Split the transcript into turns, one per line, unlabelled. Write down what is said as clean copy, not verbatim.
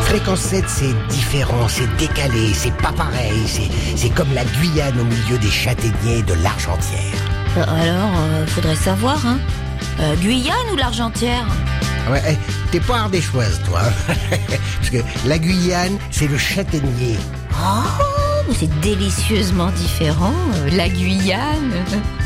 Fréquence 7, c'est différent, c'est décalé, c'est pas pareil. C'est comme la Guyane au milieu des châtaigniers de l'Argentière.
Alors, faudrait savoir, hein. Guyane ou l'Argentière?
Ouais, t'es pas ardéchoise, toi. Parce que la Guyane, c'est le châtaignier.
Oh, c'est délicieusement différent, la Guyane.